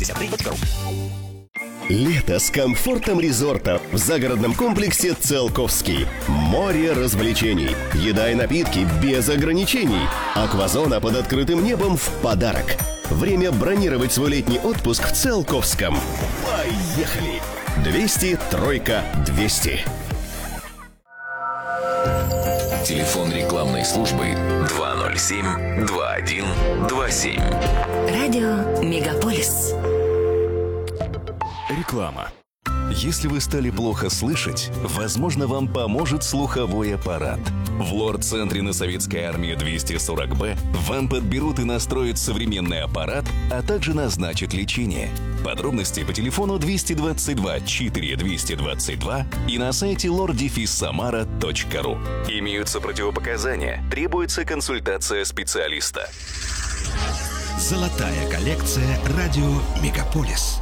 Лето с комфортом резорта в загородном комплексе «Циолковский». Море развлечений, еда и напитки без ограничений. Аквазона под открытым небом в подарок. Время бронировать свой летний отпуск в Циолковском. Поехали! 200 тройка 200. Телефон рекламной службы 207-2127. Радио Мегаполис. Реклама. Если вы стали плохо слышать, возможно, вам поможет слуховой аппарат. В лор-центре на Советской армии 240Б вам подберут и настроят современный аппарат, а также назначат лечение. Подробности по телефону 222 4222 и на сайте lor-samara.ru. Имеются противопоказания. Требуется консультация специалиста. Золотая коллекция «Радио Мегаполис».